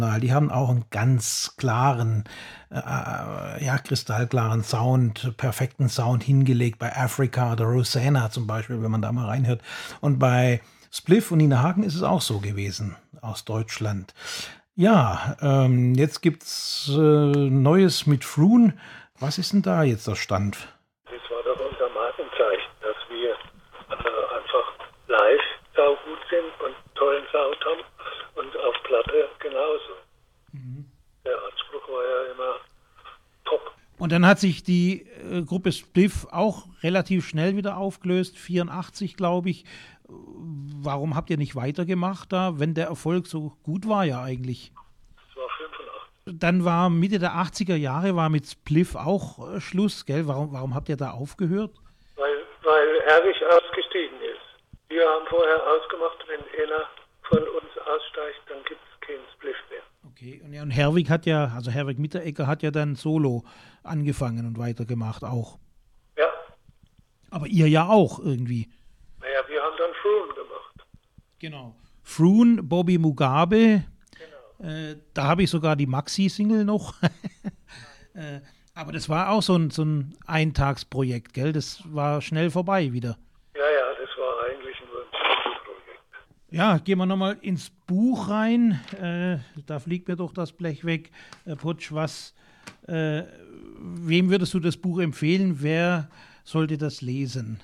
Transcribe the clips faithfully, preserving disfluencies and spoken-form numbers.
Die haben auch einen ganz klaren, äh, ja, kristallklaren Sound, perfekten Sound hingelegt bei Africa oder Rosanna zum Beispiel, wenn man da mal reinhört. Und bei Spliff und Nina Hagen ist es auch so gewesen, aus Deutschland. Ja, ähm, jetzt gibt's äh, Neues mit Froon. Was ist denn da jetzt der Stand? Das war doch unser Markenzeichen, dass wir äh, einfach live saugut sind und tollen Sound haben und auf Platte genauso. Mhm. Der Anspruch war ja immer top. Und dann hat sich die äh, Gruppe Spliff auch relativ schnell wieder aufgelöst, vierundachtzig glaube ich. Warum habt ihr nicht weitergemacht da, wenn der Erfolg so gut war ja eigentlich? Das war fünfundachtzig. Dann war Mitte der achtziger Jahre, war mit Spliff auch äh, Schluss, gell? Warum, warum habt ihr da aufgehört? Weil, weil Erwig ausgestiegen ist. Wir haben vorher ausgemacht, wenn einer von uns aussteigt, dann gibt es keinen Spliff mehr. Okay, und, ja, und Herwig hat ja, also Herwig Mitteregger hat ja dann Solo angefangen und weitergemacht auch. Ja. Aber ihr ja auch irgendwie. Naja, wir haben dann Froon gemacht. Genau. Froon, Bobby Mugabe. Genau. Äh, da habe ich sogar die Maxi-Single noch. äh, aber das war auch so ein, so ein Eintagsprojekt, gell? Das war schnell vorbei wieder. Ja, ja, das war eigentlich nur ein Projekt. Ja, gehen wir nochmal ins Buch rein. Äh, da fliegt mir doch das Blech weg. Äh, Putsch, was, äh, wem würdest du das Buch empfehlen? Wer sollte das lesen?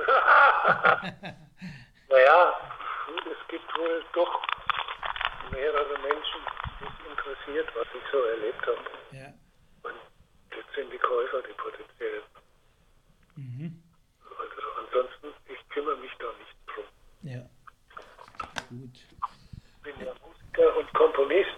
Naja, es gibt wohl doch mehrere Menschen, die es interessiert, was ich so erlebt habe. Ja. Und das sind die Käufer, die potenziellen. Mhm. Also ansonsten, ich kümmere mich da nicht drum. Ja. Gut. Ich bin ja Musiker und Komponist.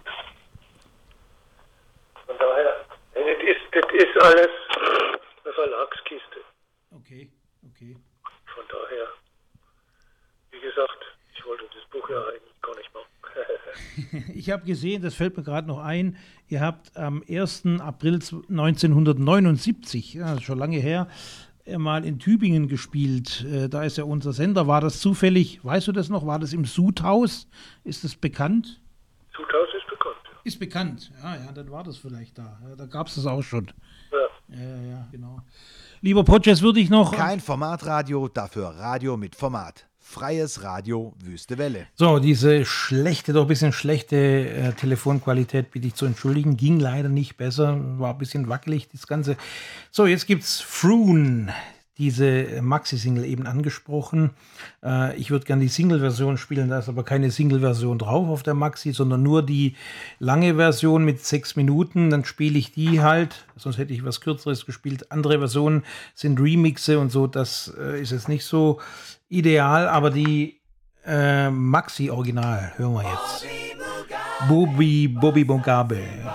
Von daher, das ist, das ist alles eine Verlagskiste. Okay, okay. Von daher, wie gesagt, ich wollte das Buch ja eigentlich gar nicht machen. Ich habe gesehen, das fällt mir gerade noch ein, ihr habt am ersten April neunzehnhundertneunundsiebzig, ja, das ist schon lange her, mal in Tübingen gespielt. Da ist ja unser Sender. War das zufällig, weißt du das noch, war das im Sudhaus? Ist das bekannt? Sudhaus ist bekannt, ja. Ist bekannt, ja, ja, dann war das vielleicht da. Ja, da gab es das auch schon. Ja. Ja, ja, genau. Lieber Potsch, jetzt würde ich noch... Kein Formatradio, dafür Radio mit Format. Freies Radio, Wüste Welle. So, diese schlechte, doch ein bisschen schlechte äh, Telefonqualität bitte ich zu entschuldigen. Ging leider nicht besser, war ein bisschen wackelig, das Ganze. So, jetzt gibt's Froon, diese Maxi-Single eben angesprochen. Äh, ich würde gerne die Single-Version spielen, da ist aber keine Single-Version drauf auf der Maxi, sondern nur die lange Version mit sechs Minuten. Dann spiele ich die halt, sonst hätte ich was Kürzeres gespielt. Andere Versionen sind Remixe und so, das äh, ist jetzt nicht so ideal, aber die äh, Maxi-Original hören wir jetzt. Bobby, Bobby Mugabe.